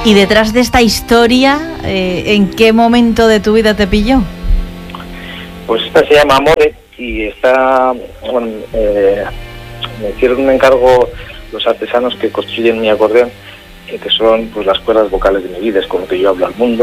Y detrás de esta historia, ¿en qué momento de tu vida te pilló? Pues esta se llama Amore y está, bueno, me hicieron un encargo los artesanos que construyen mi acordeón, que son pues las cuerdas vocales de mi vida, es con lo que yo hablo al mundo.